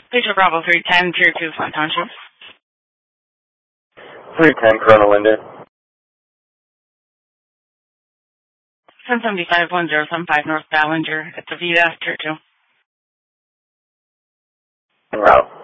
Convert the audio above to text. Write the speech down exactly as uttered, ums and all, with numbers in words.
Station Bravo three ten, Tier two, Flint Township. three ten, Colonel Linden. ten seventy-five, one zero seven five North Ballinger. It's Avita, Tier two. En route.